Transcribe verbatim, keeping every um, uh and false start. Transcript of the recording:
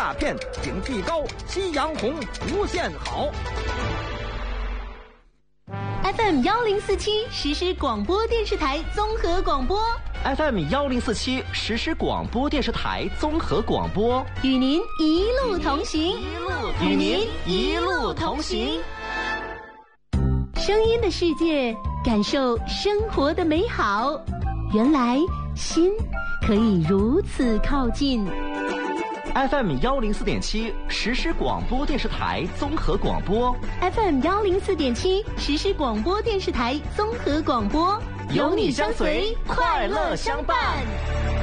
大片，景气高，夕阳红，无限好。 F M 幺零四七实时广播电视台综合广播 ，F M 幺零四七实时广播电视台综合广播， 与您一路同行， 与您一路同行。 声音的世界，感受生活的美好。原来心可以如此靠近。 F M 幺零四点七实时广播电视台综合广播 ，F M 幺零四点七实时广播电视台综合广播， 有你相随，快乐相伴。